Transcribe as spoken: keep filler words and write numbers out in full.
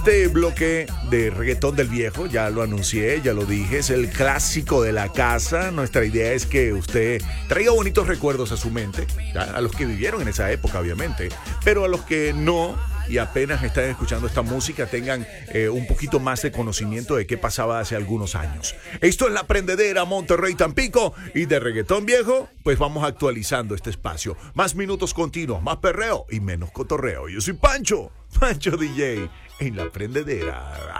Este bloque de reggaetón del viejo, ya lo anuncié, ya lo dije, es el clásico de la casa. Nuestra idea es que usted traiga bonitos recuerdos a su mente, ¿ya? A los que vivieron en esa época, obviamente, pero a los que no y apenas están escuchando esta música tengan eh, un poquito más de conocimiento de qué pasaba hace algunos años. Esto es La Prendedera, Monterrey, Tampico, y de reggaetón viejo, pues vamos actualizando este espacio. Más minutos continuos, más perreo y menos cotorreo. Yo soy Pancho, Pancho D J, en La Prendedera.